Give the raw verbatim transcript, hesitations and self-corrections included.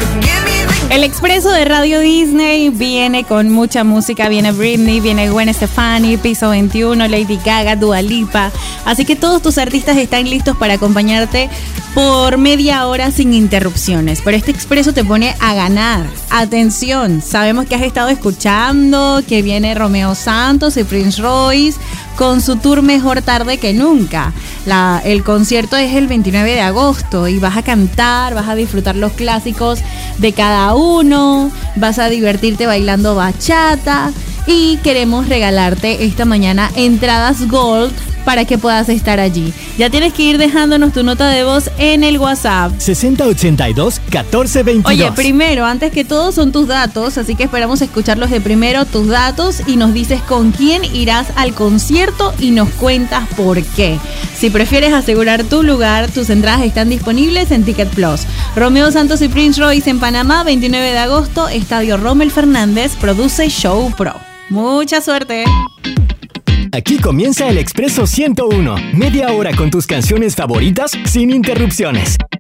El expreso de Radio Disney viene con mucha música, viene Britney, viene Gwen Stefani, Piso veintiuno, Lady Gaga, Dua Lipa, así que todos tus artistas están listos para acompañarte por media hora sin interrupciones, pero este expreso te pone a ganar. Atención, sabemos que has estado escuchando que viene Romeo Santos y Prince Royce con su tour Mejor Tarde que Nunca. La, el concierto es el veintinueve de agosto y vas a cantar, vas a disfrutar los clásicos de cada uno, vas a divertirte bailando bachata y queremos regalarte esta mañana entradas Gold para que puedas estar allí. Ya tienes que ir dejándonos tu nota de voz en el WhatsApp sesenta ochenta y dos catorce veintidós. Oye, primero, antes que todo son tus datos, así que esperamos escucharlos de primero, tus datos, y nos dices con quién irás al concierto y nos cuentas por qué. Si prefieres asegurar tu lugar, tus entradas están disponibles en Ticket Plus. Romeo Santos y Prince Royce en Panamá, veintinueve de agosto, Estadio Rommel Fernández, produce Show Pro. Mucha suerte. Aquí comienza el Expreso ciento uno. Media hora con tus canciones favoritas sin interrupciones.